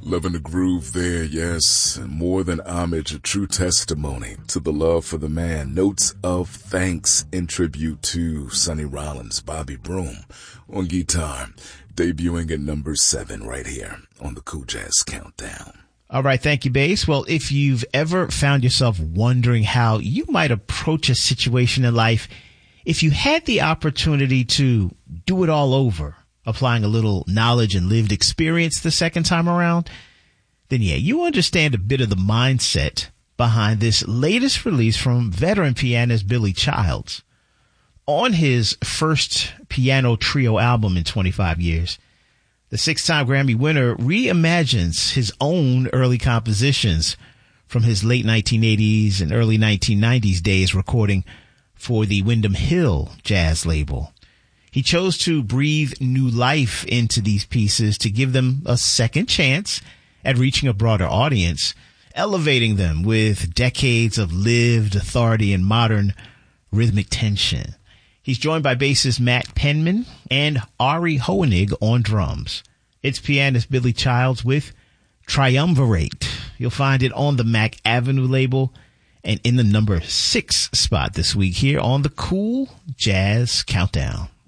Loving the groove there, yes. More than homage, a true testimony to the love for the man. Notes of thanks in tribute to Sonny Rollins, Bobby Broom on guitar, debuting at number 7 right here on the Cool Jazz Countdown. All right, thank you, Bass. Well, if you've ever found yourself wondering how you might approach a situation in life, if you had the opportunity to do it all over, applying a little knowledge and lived experience the second time around, then yeah, you understand a bit of the mindset behind this latest release from veteran pianist Billy Childs. On his first piano trio album in 25 years, the 6-time Grammy winner reimagines his own early compositions from his late 1980s and early 1990s days recording for the Windham Hill jazz label. He chose to breathe new life into these pieces to give them a second chance at reaching a broader audience, elevating them with decades of lived authority and modern rhythmic tension. He's joined by bassist Matt Penman and Ari Hoenig on drums. It's pianist Billy Childs with Triumvirate. You'll find it on the Mac Avenue label and in the number 6 spot this week here on the Cool Jazz Countdown.